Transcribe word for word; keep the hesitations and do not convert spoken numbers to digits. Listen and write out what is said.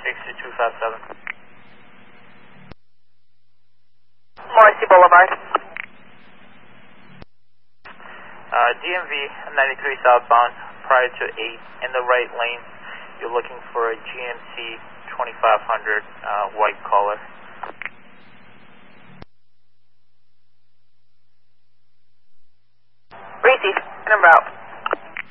six two two five seven. Morrissey Boulevard. Uh, D M V ninety-three southbound, prior to eight, in the right lane, you're looking for a G M C twenty-five hundred uh, white color. Receive, number out.